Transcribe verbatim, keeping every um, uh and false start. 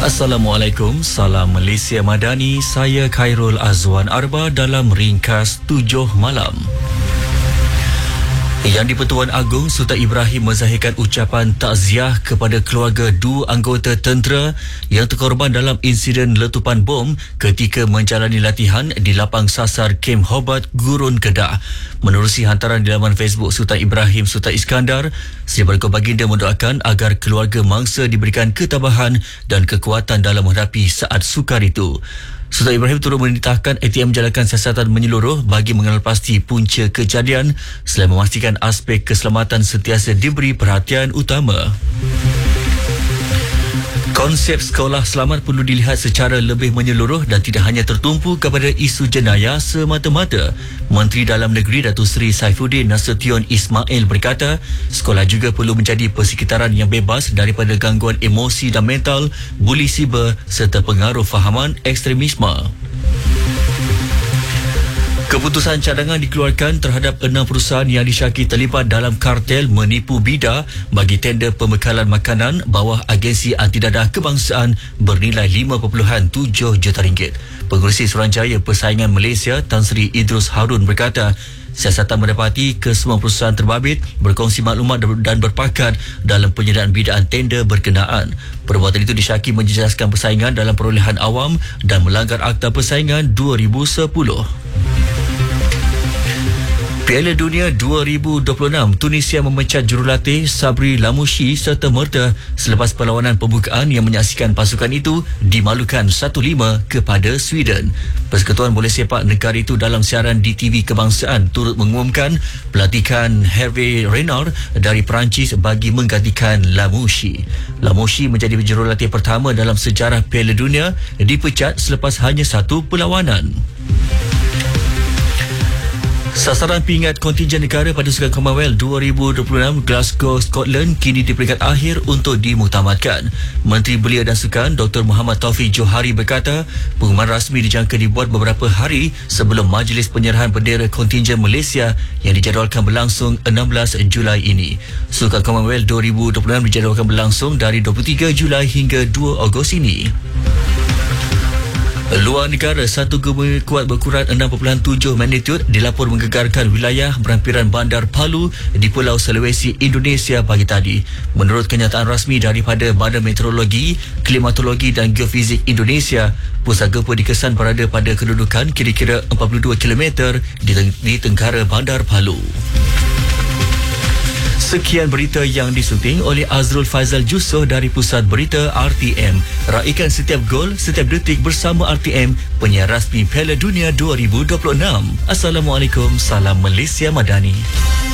Assalamualaikum, salam Malaysia Madani. Saya Khairul Azwan Arba dalam ringkas tujuh malam. Yang di-Pertuan Agong Sultan Ibrahim menzahirkan ucapan takziah kepada keluarga dua anggota tentera yang terkorban dalam insiden letupan bom ketika menjalani latihan di lapang sasar Kem Hobart, Gurun, Kedah. Menerusi hantaran di laman Facebook Sultan Ibrahim Sultan Iskandar, Sri Baginda Baginda mendoakan agar keluarga mangsa diberikan ketabahan dan kekuatan dalam menghadapi saat sukar itu. Sultan Ibrahim turut memerintahkan A T M menjalankan siasatan menyeluruh bagi mengenal pasti punca kejadian selain memastikan aspek keselamatan sentiasa diberi perhatian utama. Konsep sekolah selamat perlu dilihat secara lebih menyeluruh dan tidak hanya tertumpu kepada isu jenayah semata-mata. Menteri Dalam Negeri Datuk Seri Saifuddin Nasution Ismail berkata, sekolah juga perlu menjadi persekitaran yang bebas daripada gangguan emosi dan mental, buli siber serta pengaruh fahaman ekstremisme. Keputusan cadangan dikeluarkan terhadap enam perusahaan yang disyaki terlibat dalam kartel menipu bida bagi tender pembekalan makanan bawah Agensi Antidadah Kebangsaan bernilai lima perpuluhan tujuh juta ringgit. Pengerusi Suruhanjaya Persaingan Malaysia Tan Sri Idrus Harun berkata, siasatan mendapati kesemua perusahaan terbabit berkongsi maklumat dan berpakat dalam penyediaan bidaan tender berkenaan. Perbuatan itu disyaki menjejaskan persaingan dalam perolehan awam dan melanggar Akta Persaingan dua ribu sepuluh. Piala Dunia dua ribu dua puluh enam, Tunisia memecat jurulatih Sabri Lamouchi serta merta selepas perlawanan pembukaan yang menyaksikan pasukan itu dimalukan satu lima kepada Sweden. Persekutuan Bola Sepak negara itu dalam siaran di T V Kebangsaan turut mengumumkan pelantikan Hervé Renard dari Perancis bagi menggantikan Lamouchi. Lamouchi menjadi jurulatih pertama dalam sejarah Piala Dunia dipecat selepas hanya satu perlawanan. Sasaran pingat kontingen negara pada Sukan Commonwealth dua ribu dua puluh enam Glasgow, Scotland kini di peringkat akhir untuk dimuktamadkan. Menteri Belia dan Sukan Doktor Muhammad Taufik Johari berkata, pengumuman rasmi dijangka dibuat beberapa hari sebelum majlis penyerahan bendera kontingen Malaysia yang dijadualkan berlangsung enam belas Julai ini. Sukan Commonwealth dua ribu dua puluh enam dijadualkan berlangsung dari dua puluh tiga Julai hingga dua Ogos ini. Luar negara, satu gempa kuat berukuran enam perpuluhan tujuh magnitud dilaporkan menggegarkan wilayah berhampiran Bandar Palu di Pulau Sulawesi, Indonesia pagi tadi. Menurut kenyataan rasmi daripada Badan Meteorologi, Klimatologi dan Geofizik Indonesia, pusat gempa dikesan berada pada kedudukan kira-kira empat puluh dua kilometer di, teng- di tenggara Bandar Palu. Sekian berita yang disunting oleh Azrul Faizal Jusoh dari Pusat Berita R T M. Raikan setiap gol, setiap detik bersama R T M, penyiar rasmi Piala Dunia dua ribu dua puluh enam. Assalamualaikum, salam Malaysia Madani.